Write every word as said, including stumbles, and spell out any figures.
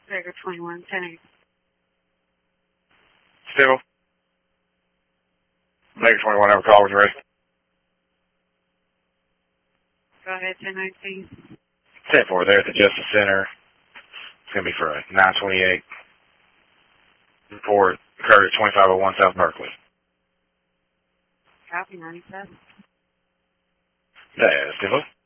Vega twenty-one, ten eight. Still. Vega twenty-one, have a call with you ready. Go ahead, ten nineteen. ten four there at the Justice Center. It's going to be for a nine twenty-eight. Report occurred at twenty-five oh one South Berkeley. Copy, ninety-seven. That's good.